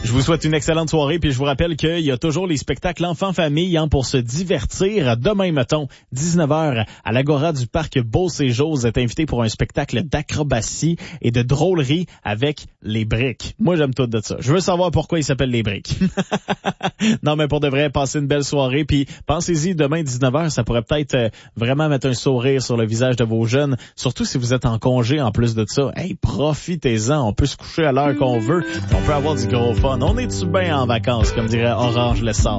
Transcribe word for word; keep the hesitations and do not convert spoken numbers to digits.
Je vous souhaite une excellente soirée, puis je vous rappelle qu'il y a toujours les spectacles enfants-famille hein, pour se divertir. Demain, mettons, dix-neuf heures, à l'Agora du Parc Beau-Séjour, vous êtes invité pour un spectacle d'acrobatie et de drôlerie avec les briques. Moi, j'aime tout de ça. Je veux savoir pourquoi ils s'appellent les briques. Non, mais pour de vrai, passez une belle soirée, puis pensez-y, demain, dix-neuf heures, ça pourrait peut-être euh, vraiment mettre un sourire sur le visage de vos jeunes, surtout si vous êtes en congé en plus de ça. Hey, profitez-en, on peut se coucher à l'heure qu'on veut, on peut avoir du gros fun. On est-tu bien en vacances, comme dirait Orange Lessard.